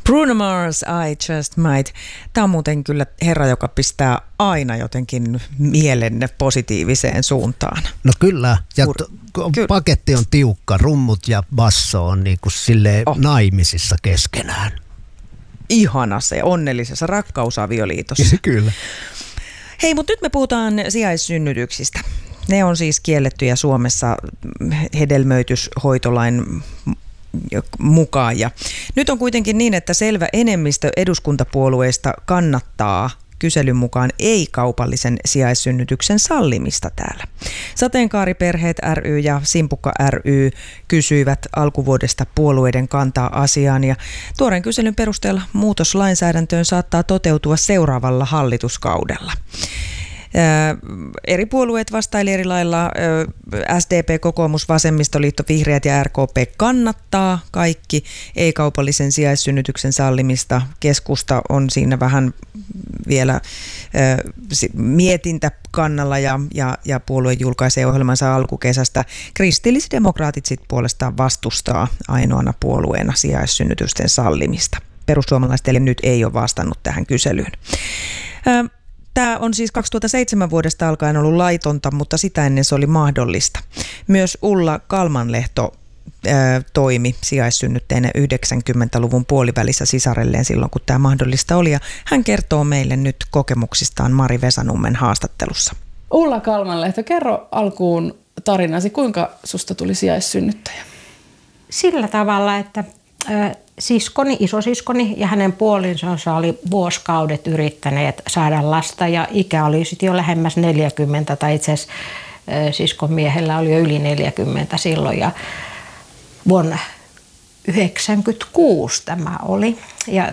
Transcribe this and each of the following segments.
Bruno Mars, I Just Might. Tämä on muuten kyllä herra, joka pistää aina jotenkin mielenne positiiviseen suuntaan. No kyllä, ja paketti on tiukka, rummut ja basso on niin kuin silleen naimisissa keskenään. Ihana se, onnellisessa rakkausavioliitossa. Kyllä. Hei, mutta nyt me puhutaan sijaissynnytyksistä. Ne on siis kiellettyjä Suomessa hedelmöityshoitolain mukaan. Ja nyt on kuitenkin niin, että selvä enemmistö eduskuntapuolueista kannattaa kyselyn mukaan ei-kaupallisen sijaissynnytyksen sallimista täällä. Sateenkaariperheet ry ja Simpukka ry kysyivät alkuvuodesta puolueiden kantaa asiaan ja tuoreen kyselyn perusteella muutos lainsäädäntöön saattaa toteutua seuraavalla hallituskaudella. Eri puolueet vastaili eri lailla. SDP, kokoomus, vasemmistoliitto, vihreät ja RKP kannattaa kaikki ei-kaupallisen sijaissynnytyksen sallimista. Keskusta on siinä vähän vielä mietintä kannalla ja puolue julkaisee ohjelmansa alkukesästä. Kristillisdemokraatit sitten puolestaan vastustaa ainoana puolueena sijaissynnytysten sallimista. Perussuomalaiset nyt ei ole vastannut tähän kyselyyn. Tämä on siis 2007 vuodesta alkaen ollut laitonta, mutta sitä ennen se oli mahdollista. Myös Ulla Kalmanlehto toimi sijaissynnytteinä 90-luvun puolivälissä sisarelleen silloin, kun tämä mahdollista oli. Ja hän kertoo meille nyt kokemuksistaan Mari Vesanummen haastattelussa. Ulla Kalmanlehto, kerro alkuun tarinasi, kuinka susta tuli sijaissynnyttäjä? Sillä tavalla, että isosiskoni ja hänen puolisonsa oli vuosikaudet yrittäneet saada lasta ja ikä oli sitten jo lähemmäs 40 tai itse asiassa siskon miehellä oli jo yli 40 silloin ja vuonna 1996 tämä oli ja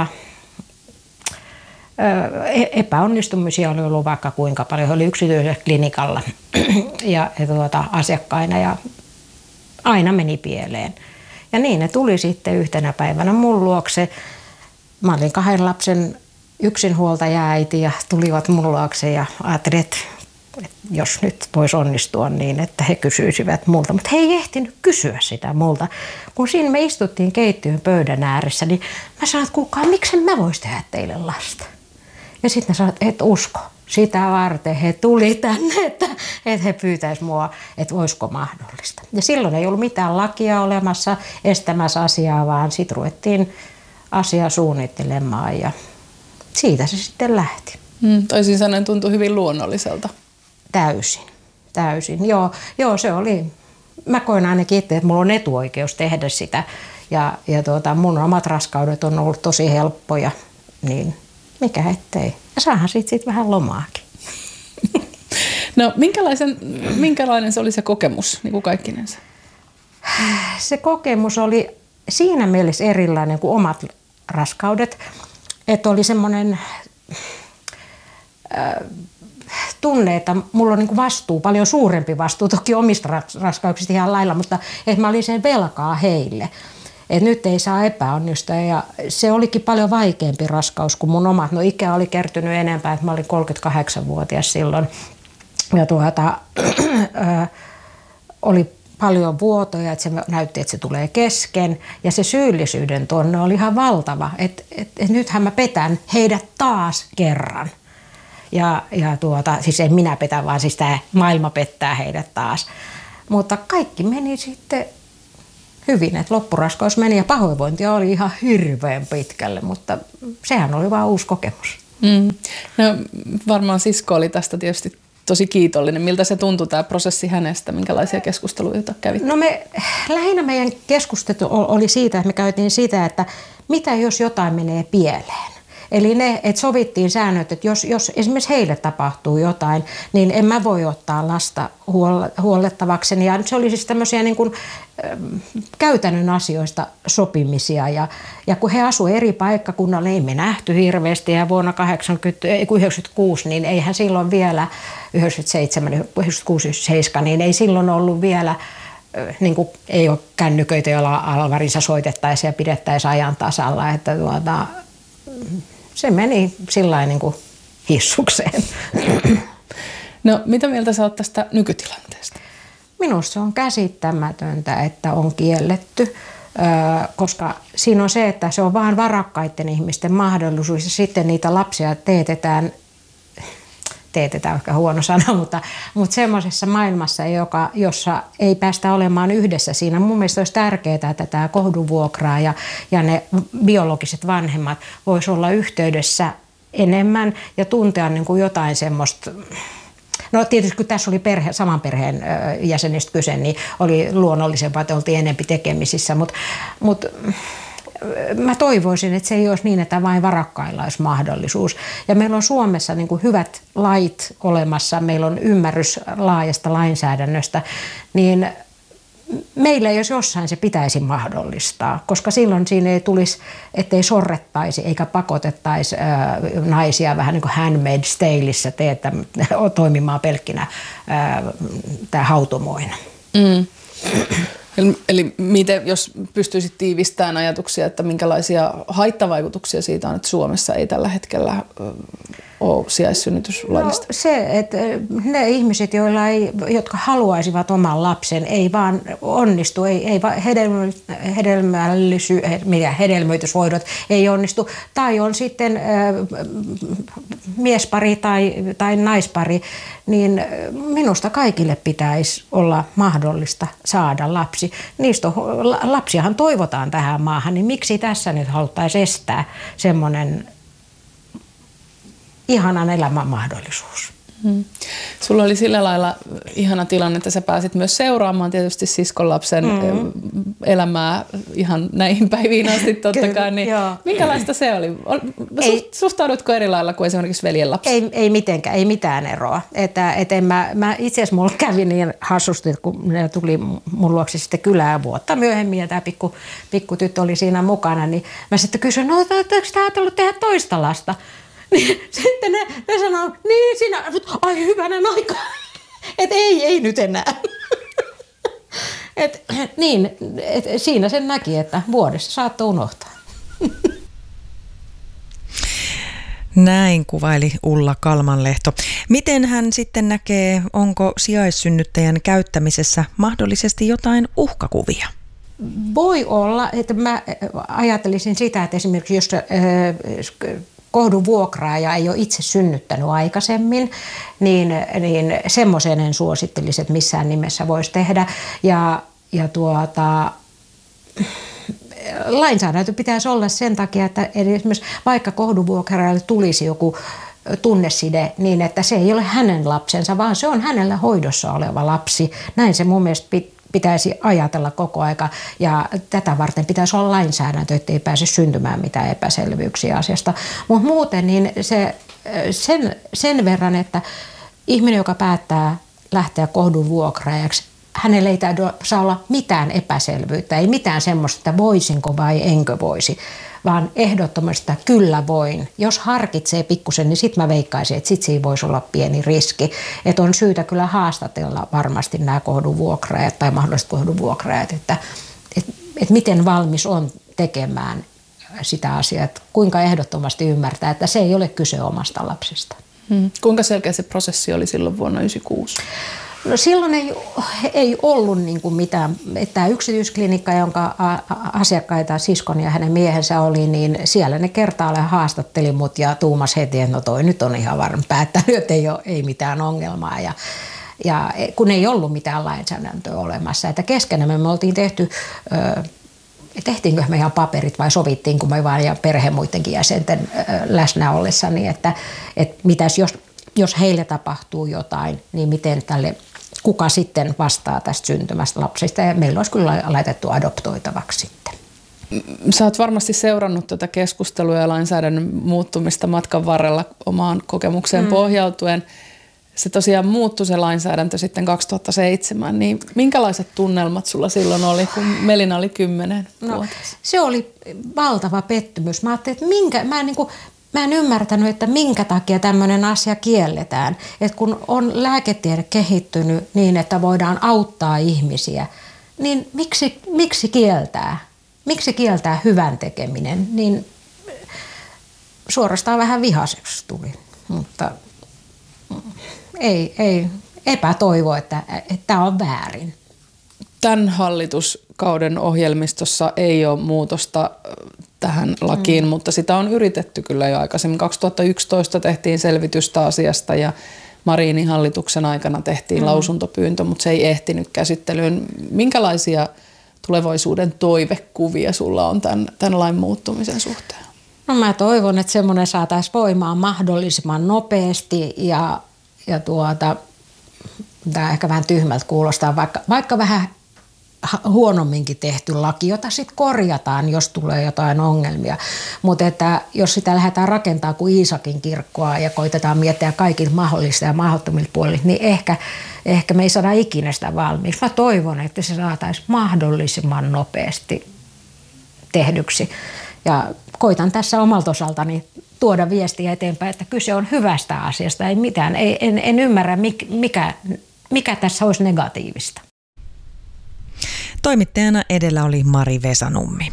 epäonnistumisia oli ollut vaikka kuinka paljon. He oli yksityisellä klinikalla ja asiakkaina ja aina meni pieleen. Ja niin ne tuli sitten yhtenä päivänä mun luokse. Mä olin 2 lapsen yksinhuoltaja-äiti ja tulivat mun luokse ja ajattelin, että jos nyt voisi onnistua niin, että he kysyisivät multa. Mutta he ei ehtinyt kysyä sitä multa. Kun siinä me istuttiin keittiön pöydän ääressä, niin mä sanoin, että kuulkaa, miksen mä vois tehdä teille lasta? Ja sitten ne sanoivat, että et usko. Sitä varten he tuli tänne, että he pyytäisivät mua, että olisiko mahdollista. Ja silloin ei ollut mitään lakia olemassa estämässä asiaa, vaan sitten ruvettiin asiaa suunnittelemaan ja siitä se sitten lähti. Toisin sanoen tuntui hyvin luonnolliselta. Täysin. Joo, se oli. Mä koin ainakin itse, että mulla on etuoikeus tehdä sitä ja mun omat raskaudet on ollut tosi helppoja, niin mikä ettei. Ja saahan siitä vähän lomaakin. No minkälainen se oli se kokemus niin kuin kaikkinensa? Se kokemus oli siinä mielessä erilainen kuin omat raskaudet, että oli semmoinen tunne, että mulla on niin kuin vastuu, paljon suurempi vastuu toki omista raskauksista ihan lailla, mutta että mä olin sen velkaa heille. Että nyt ei saa epäonnistua ja se olikin paljon vaikeampi raskaus kuin mun omat. No ikä oli kertynyt enempää, että mä olin 38-vuotias silloin ja oli paljon vuotoja, että se näytti, että se tulee kesken ja se syyllisyyden tuonne oli ihan valtava, että nythän mä petän heidät taas kerran. Siis en minä petä, vaan siis tämä maailma pettää heidät taas. Mutta kaikki meni sitten hyvin, että loppuraskaus meni ja pahoinvointia oli ihan hirveän pitkälle, mutta sehän oli vaan uusi kokemus. No varmaan sisko oli tästä tietysti tosi kiitollinen. Miltä se tuntui tämä prosessi hänestä? Minkälaisia keskusteluita kävitte? No lähinnä meidän keskustelu oli siitä, että me käytiin sitä, että mitä jos jotain menee pieleen. Eli että sovittiin säännöt, että jos esimerkiksi heille tapahtuu jotain, niin en mä voi ottaa lasta huollettavakseni. Ja se oli siis tämmöisiä niin kuin, käytännön asioista sopimisia. Ja kun he asuivat eri paikkakunnalla, niin me nähty hirveästi. Ja vuonna 1996, niin eihän silloin vielä, 97, 96, 97, niin ei silloin ollut vielä, niin kuin, ei ole kännyköitä, joilla alvarinsa soitettaisiin ja pidettäisiin ajan tasalla. Että se meni sillain niin kuin hissukseen. No mitä mieltä sä oot tästä nykytilanteesta? Minusta se on käsittämätöntä, että on kielletty koska siinä on se, että se on vain varakkaiden ihmisten mahdollisuus ja sitten niitä lapsia teetetään ehkä huono sana, mutta semmoisessa maailmassa, jossa ei päästä olemaan yhdessä siinä. Mun mielestä olisi tärkeää, että tämä kohdunvuokraa ja ne biologiset vanhemmat vois olla yhteydessä enemmän ja tuntea niin kuin jotain semmoista. No tietysti kun tässä oli saman perheen jäsenistä kyse, niin oli luonnollisempaa, että oltiin enempi tekemisissä, mutta mä toivoisin, että se ei olisi niin, että vain varakkailla olisi mahdollisuus. Ja meillä on Suomessa niin kuin hyvät lait olemassa, meillä on ymmärrys laajasta lainsäädännöstä, niin meillä jos jossain se pitäisi mahdollistaa, koska silloin siinä ei tulisi, ettei sorrettaisi eikä pakotettaisi naisia vähän niin kuin Handmaid's Taleissa toimimaan pelkkinä hautomoina. Mm. Eli miten, jos pystyisit tiivistämään ajatuksia, että minkälaisia haittavaikutuksia siitä on, että Suomessa ei tällä hetkellä ole sijaissynnytys laillista? No se, että ne ihmiset, jotka haluaisivat oman lapsen, ei vaan onnistu, ei hedelmöityshoidot ei onnistu, tai on sitten miespari tai naispari, niin minusta kaikille pitäisi olla mahdollista saada lapsi. Lapsiahan toivotaan tähän maahan, niin miksi tässä nyt haluttaisiin estää semmoinen ihanan elämän mahdollisuus? Sulla oli sillä lailla ihana tilanne, että sä pääsit myös seuraamaan tietysti siskonlapsen elämää ihan näihin päiviin asti totta kai. Niin minkälaista se oli? Suhtaudutko eri lailla kuin esimerkiksi veljen lapsi? Ei mitenkään, ei mitään eroa. Mä itse asiassa mulla kävi niin hassusti, kun ne tuli mun luokse sitten kylään vuotta myöhemmin ja tämä pikku tyttö oli siinä mukana, niin mä sitten kysyin, no oletko sä ajatellut tehdä toista lasta? Niin sitten ne sanoo, niin sinä, ai hyvänen aika, että ei nyt enää. Siinä sen näki, että vuodessa saattoi unohtaa. Näin kuvaili Ulla Kalmanlehto. Miten hän sitten näkee, onko sijaissynnyttäjän käyttämisessä mahdollisesti jotain uhkakuvia? Voi olla, että mä ajattelisin sitä, että esimerkiksi jos kohdunvuokraaja ei ole itse synnyttänyt aikaisemmin, niin semmoisen en suosittelisi, että missään nimessä voisi tehdä. Lainsäädäntö pitäisi olla sen takia, että esimerkiksi vaikka kohdunvuokraajalle tulisi joku tunneside niin, että se ei ole hänen lapsensa, vaan se on hänellä hoidossa oleva lapsi. Näin se mun mielestä pitäisi ajatella koko aika ja tätä varten pitäisi olla lainsäädäntö, ettei pääse syntymään mitään epäselvyyksiä asiasta. Mutta muuten niin sen verran, että ihminen, joka päättää lähteä kohdunvuokraajaksi, hänellä ei saa olla mitään epäselvyyttä, ei mitään semmoista, että voisinko vai enkö voisi, vaan ehdottomasti, että kyllä voin. Jos harkitsee pikkusen, niin sitten mä veikkaisin, että sitten siinä voisi olla pieni riski. Että on syytä kyllä haastatella varmasti nämä kohdunvuokraajat tai mahdolliset kohdunvuokraajat, että miten valmis on tekemään sitä asiaa, että kuinka ehdottomasti ymmärtää, että se ei ole kyse omasta lapsesta. Kuinka selkeä se prosessi oli silloin vuonna 1996? No silloin ei ollut niin kuin mitään. Tämä yksityisklinikka, jonka asiakkaita siskon ja hänen miehensä oli, niin siellä ne kertaalleen haastatteli mut ja tuumas heti, että no toi nyt on ihan varmaan päättänyt, että ei mitään ongelmaa. Ja kun ei ollut mitään lainsäädäntöä olemassa, että keskenämme me oltiin tehtiinkö me ihan paperit vai sovittiinko me vaan ja perhe muidenkin jäsenten läsnä ollessa, niin että mitäs jos heille tapahtuu jotain, niin miten kuka sitten vastaa tästä syntymästä lapsista. Ja meillä olisi kyllä laitettu adoptoitavaksi sitten. Sä oot varmasti seurannut tätä keskustelua ja lainsäädännön muuttumista matkan varrella omaan kokemukseen pohjautuen. Se tosiaan muuttui se lainsäädäntö sitten 2007. Niin minkälaiset tunnelmat sulla silloin oli, kun Melina oli 10-vuotias? Se oli valtava pettymys. Mä ajattelin, että mä en ymmärtänyt, että minkä takia tämmöinen asia kielletään. Että kun on lääketiede kehittynyt niin, että voidaan auttaa ihmisiä, niin miksi kieltää? Miksi kieltää hyvän tekeminen? Niin suorastaan vähän vihaiseksi tuli, mutta ei epätoivo, että tämä on väärin. tämän hallituskauden ohjelmistossa ei ole muutosta tähän lakiin, mutta sitä on yritetty kyllä jo aikaisemmin. 2011 tehtiin selvitystä asiasta ja Marinin hallituksen aikana tehtiin lausuntopyyntö, mutta se ei ehtinyt käsittelyyn. Minkälaisia tulevaisuuden toivekuvia sulla on tämän lain muuttumisen suhteen? No mä toivon, että semmoinen saataisiin voimaan mahdollisimman nopeasti ja tämä ehkä vähän tyhmältä kuulostaa, vaikka vähän huonomminkin tehty laki, jota sitten korjataan, jos tulee jotain ongelmia. Mutta että jos sitä lähdetään rakentamaan kuin Iisakin kirkkoa ja koitetaan miettiä kaikilta mahdollista ja mahdottomilta puolilta, niin ehkä me ei saada ikinä sitä valmiiksi. Mä toivon, että se saataisiin mahdollisimman nopeasti tehdyksi. Ja koitan tässä omalta osaltani tuoda viestiä eteenpäin, että kyse on hyvästä asiasta, ei mitään. En ymmärrä, mikä tässä olisi negatiivista. Toimittajana edellä oli Mari Vesanummi.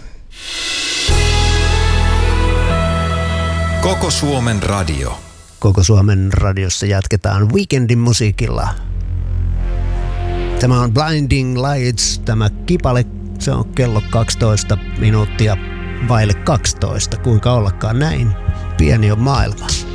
Koko Suomen radio. Koko Suomen radiossa jatketaan Weekendin musiikilla. Tämä on Blinding Lights, tämä kipale, se on kello 12 minuuttia vaille 12. Kuinka ollakaan näin, pieni on maailma.